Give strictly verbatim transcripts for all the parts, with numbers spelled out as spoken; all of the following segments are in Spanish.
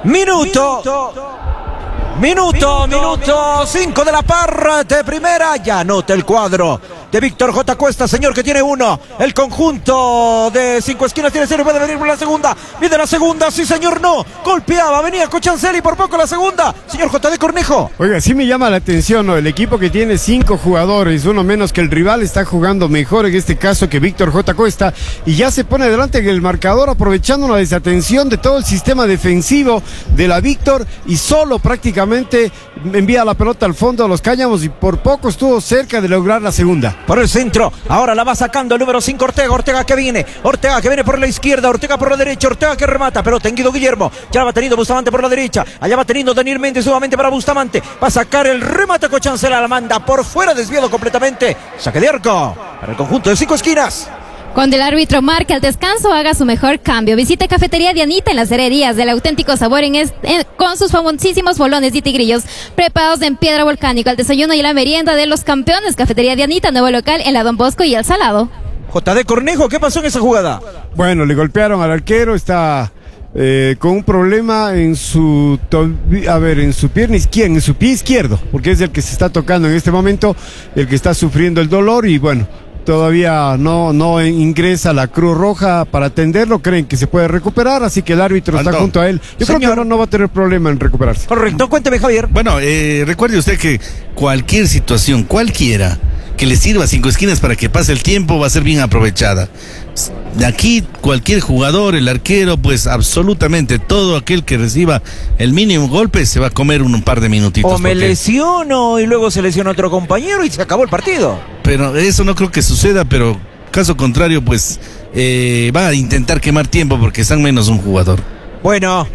Minuto. Minuto, minuto, cinco de la parte primera. Ya anota el cuadro de Víctor J. Cuesta, señor, que tiene uno. El conjunto de Cinco Esquinas tiene cero. Puede venir por la segunda. Viene la segunda, sí, señor, no. Golpeaba, venía Cochancel y por poco la segunda. Señor J D Cornejo. Oiga, sí me llama la atención, ¿no? El equipo que tiene cinco jugadores, uno menos que el rival, está jugando mejor en este caso que Víctor J. Cuesta. Y ya se pone delante en el marcador, aprovechando una desatención de todo el sistema defensivo de la Víctor. Y solo prácticamente envía la pelota al fondo de los cáñamos y por poco estuvo cerca de lograr la segunda. Por el centro, ahora la va sacando el número cinco, Ortega, Ortega que viene, Ortega que viene por la izquierda, Ortega por la derecha, Ortega que remata, pelota en Guido Guillermo, ya la va teniendo Bustamante por la derecha, allá va teniendo Daniel Méndez nuevamente para Bustamante, va a sacar el remate, Cochancela la manda por fuera, desviado completamente, saque de arco para el conjunto de Cinco Esquinas. Cuando el árbitro marque el descanso, haga su mejor cambio. Visite Cafetería Dianita en las Hererías del auténtico sabor en este, en, con sus famosísimos bolones y tigrillos preparados en piedra volcánica, el desayuno y la merienda de los campeones. Cafetería Dianita, nuevo local en la Don Bosco y El Salado. J D Cornejo, ¿qué pasó en esa jugada? Bueno, le golpearon al arquero, está eh, con un problema en su, a ver, en su pierna izquierda, en su pie izquierdo, porque es el que se está tocando en este momento, el que está sufriendo el dolor y bueno, todavía no, no ingresa la Cruz Roja para atenderlo, creen que se puede recuperar, así que el árbitro Alto. está junto a él. Yo Señor. creo que no, no va a tener problema en recuperarse. Correcto, cuénteme, Javier. Bueno, eh, recuerde usted que cualquier situación, cualquiera, que le sirva a Cinco Esquinas para que pase el tiempo va a ser bien aprovechada. De aquí cualquier jugador, el arquero, pues absolutamente todo aquel que reciba el mínimo golpe se va a comer un, un par de minutitos. O me porque... lesiono y luego se lesiona otro compañero y se acabó el partido. Pero eso no creo que suceda, pero caso contrario, pues eh, va a intentar quemar tiempo porque están menos un jugador. Bueno,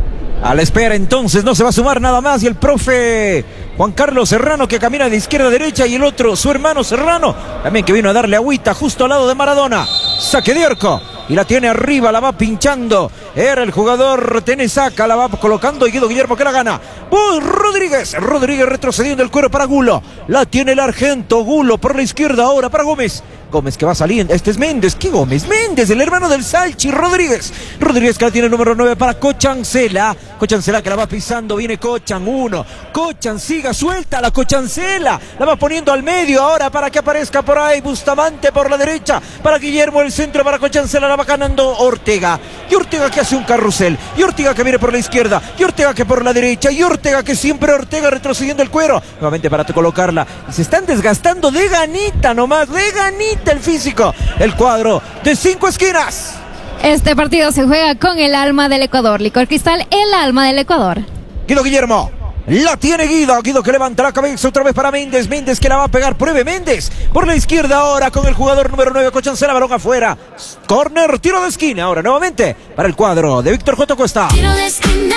a la espera entonces, no se va a sumar nada más y el profe Juan Carlos Serrano que camina de izquierda a derecha y el otro, su hermano Serrano, también que vino a darle agüita justo al lado de Maradona. Saque de arco y la tiene arriba, la va pinchando. Era el jugador Tenesaca, la va colocando y Guido Guillermo que la gana. ¡Uy, Rodríguez! Rodríguez retrocediendo el cuero para Gulo. La tiene el argento, Gulo por la izquierda ahora para Gómez. Gómez que va saliendo, este es Méndez, ¿qué Gómez? Méndez, el hermano del Salchi, Rodríguez. Rodríguez que la tiene el número nueve para Cochancela. Cochancela que la va pisando, viene Cochan, uno. Cochan, siga, suelta la Cochancela. La va poniendo al medio ahora para que aparezca por ahí Bustamante por la derecha. Para Guillermo el centro, para Cochancela la va ganando Ortega. Y Ortega que hace un carrusel. Y Ortega que viene por la izquierda. Y Ortega que por la derecha. Y Ortega que siempre Ortega retrocediendo el cuero. Nuevamente para colocarla. Y se están desgastando de ganita nomás, de ganita. El físico, el cuadro de Cinco Esquinas. Este partido se juega con el alma del Ecuador. Licor Cristal, el alma del Ecuador. Guido Guillermo. La tiene Guido, Guido que levanta la cabeza otra vez para Méndez, Méndez que la va a pegar, pruebe Méndez, por la izquierda ahora con el jugador número nueve, Cochancela, balón afuera, corner, tiro de esquina, ahora nuevamente para el cuadro de Víctor J. Cuesta. Tiro de esquina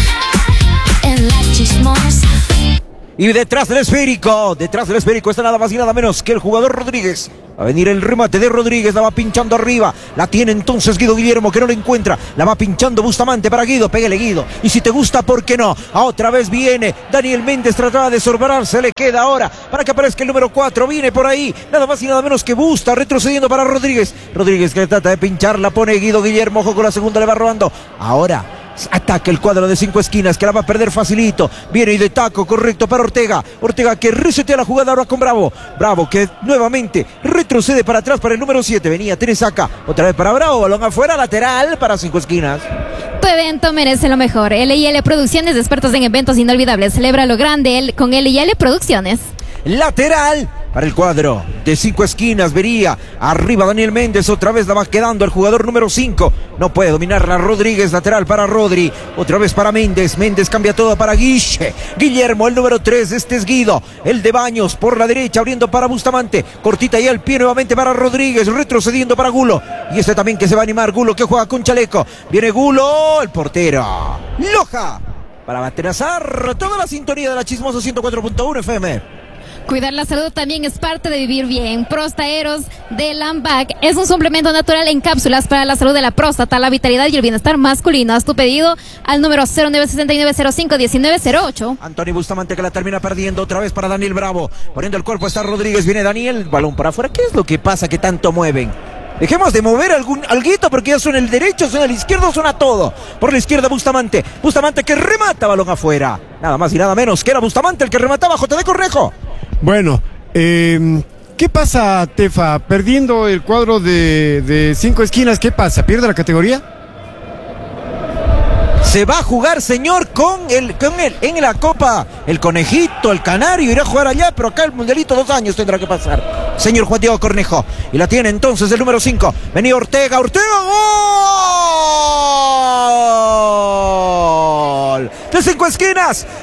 en la chismosa. Y detrás del esférico, detrás del esférico está nada más y nada menos que el jugador Rodríguez. Va a venir el remate de Rodríguez, la va pinchando arriba. La tiene entonces Guido Guillermo que no la encuentra. La va pinchando Bustamante para Guido, pégale Guido. Y si te gusta, ¿por qué no? A otra vez viene Daniel Méndez, trataba de sorbar, se le queda ahora para que aparezca el número cuatro. Viene por ahí, nada más y nada menos que Busta, retrocediendo para Rodríguez. Rodríguez que trata de pinchar, la pone Guido Guillermo, ojo con la segunda, le va robando. Ahora ataca el cuadro de Cinco Esquinas que la va a perder facilito. Viene y de taco correcto para Ortega. Ortega que resetea la jugada ahora con Bravo. Bravo que nuevamente retrocede para atrás para el número siete. Venía Tenesaca. Otra vez para Bravo. Balón afuera, lateral para Cinco Esquinas. Tu evento merece lo mejor. L y L Producciones, expertos en eventos inolvidables. Celebra lo grande con L y L Producciones. Lateral para el cuadro de Cinco Esquinas, vería arriba Daniel Méndez, otra vez la va quedando el jugador número cinco, no puede dominarla Rodríguez, lateral para Rodri, otra vez para Méndez, Méndez cambia todo para Guille, Guillermo el número tres, este es Guido, el de Baños por la derecha, abriendo para Bustamante, cortita y al pie nuevamente para Rodríguez, retrocediendo para Gulo, y este también que se va a animar, Gulo que juega con chaleco, viene Gulo, el portero, Loja, para baterazar toda la sintonía de la Chismosa ciento cuatro punto uno F M. Cuidar la salud también es parte de vivir bien. Prostaeros de Lambac es un suplemento natural en cápsulas para la salud de la próstata, la vitalidad y el bienestar masculino. Haz tu pedido al número cero nueve seis nueve cero cinco uno nueve cero ocho. Antonio Bustamante que la termina perdiendo otra vez para Daniel Bravo. Poniendo el cuerpo está Rodríguez, viene Daniel, balón para afuera. ¿Qué es lo que pasa que tanto mueven? Dejemos de mover algún alguito porque ya son el derecho, son el izquierdo, son a todo. Por la izquierda Bustamante. Bustamante que remata balón afuera. Nada más y nada menos que era Bustamante el que remataba. J D Cornejo. Bueno, eh, ¿qué pasa, Tefa? Perdiendo el cuadro de, de cinco esquinas, ¿qué pasa? ¿Pierde la categoría? Se va a jugar, señor, con el, con el, en la Copa, el Conejito, el Canario, irá a jugar allá, pero acá el Mundialito dos años tendrá que pasar. Señor Juan Diego Cornejo. Y la tiene entonces el número cinco. Venía Ortega, Ortega, ¡gol! De cinco esquinas,